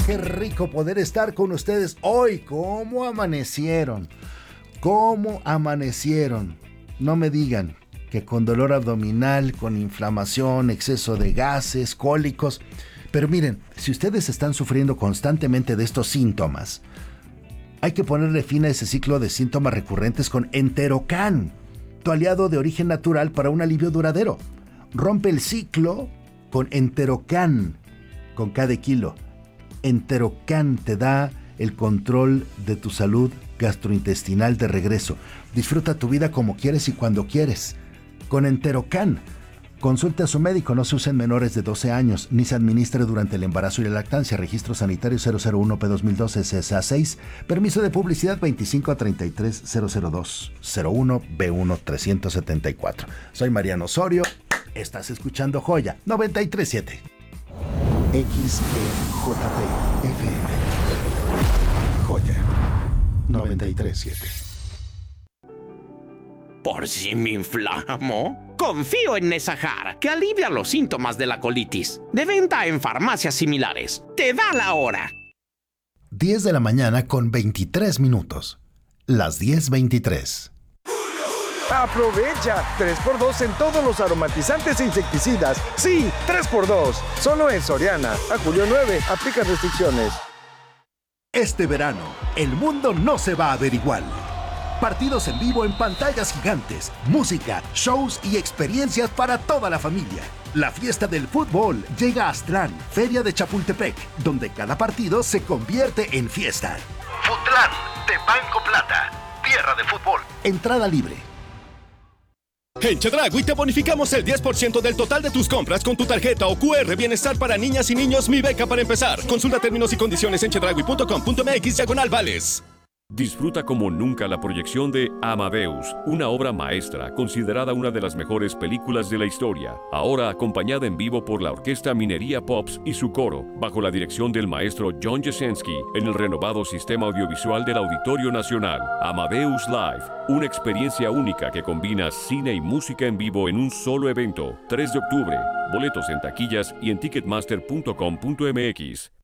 qué rico poder estar con ustedes hoy. ¿Cómo amanecieron? ¿Cómo amanecieron? No me digan que con dolor abdominal, con inflamación, exceso de gases, cólicos. Pero miren, si ustedes están sufriendo constantemente de estos síntomas, hay que ponerle fin a ese ciclo de síntomas recurrentes con Enterocan, tu aliado de origen natural para un alivio duradero. Rompe el ciclo con Enterocan, con cada kilo. Enterocan te da el control de tu salud gastrointestinal de regreso. Disfruta tu vida como quieres y cuando quieres. Con Enterocan. Consulte a su médico, no se usa en menores de 12 años, ni se administre durante el embarazo y la lactancia. Registro sanitario 001P2012 CSA 6. Permiso de publicidad 25A33002 01B1 374. Soy Mariano Osorio. Estás escuchando Joya 937. XEJP FM. Joya 937. ¿Por si me inflamo? Confío en Nesajar, que alivia los síntomas de la colitis. De venta en farmacias similares. ¡Te da la hora! 10 de la mañana con 23 minutos. Las 10:23. Aprovecha 3x2 en todos los aromatizantes e insecticidas. Sí, 3x2. Solo en Soriana. A julio 9. Aplica restricciones. Este verano, el mundo no se va a ver igual. Partidos en vivo en pantallas gigantes, música, shows y experiencias para toda la familia. La fiesta del fútbol llega a Aztlán, Feria de Chapultepec, donde cada partido se convierte en fiesta. Futlán, de Banco Plata, tierra de fútbol. Entrada libre. En Chedraui te bonificamos el 10% del total de tus compras con tu tarjeta o QR Bienestar para niñas y niños Mi Beca para empezar. Consulta términos y condiciones en chedraui.com.mx/vales. Disfruta como nunca la proyección de Amadeus, una obra maestra considerada una de las mejores películas de la historia, ahora acompañada en vivo por la Orquesta Minería Pops y su coro, bajo la dirección del maestro John Jasenski, en el renovado sistema audiovisual del Auditorio Nacional. Amadeus Live, una experiencia única que combina cine y música en vivo en un solo evento. 3 de octubre, boletos en taquillas y en ticketmaster.com.mx.